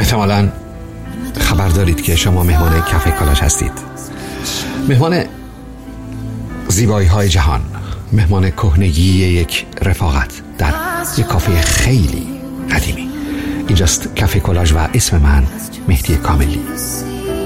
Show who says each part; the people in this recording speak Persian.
Speaker 1: احتمالاً خبر دارید که شما مهمان کافه کالاژ هستید، مهمان زیبایی های جهان، مهمان کهنگی یک رفاقت در یک کافه خیلی قدیمی. اینجاست کافه کالاژ و اسم من مهدی کاملی.